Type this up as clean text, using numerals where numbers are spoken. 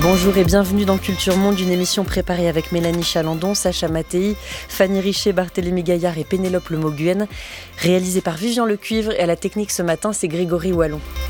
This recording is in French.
Bonjour et bienvenue dans Culture Monde, une émission préparée avec Mélanie Chalandon, Sacha Mattei, Fanny Richet, Barthélémy Gaillard et Pénélope Le Moguen. Réalisée par Vivian Lecuivre et à la technique ce matin, c'est Grégory Wallon.